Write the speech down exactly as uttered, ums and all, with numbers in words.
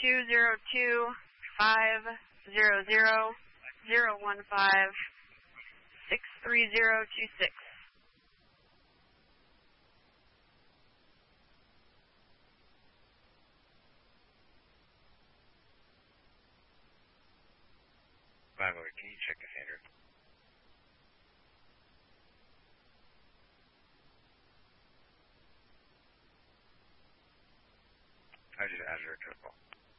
two zero two, five zero zero, zero one five, six three zero two six. By the way, can you check this, Andrew? I just added her to the call.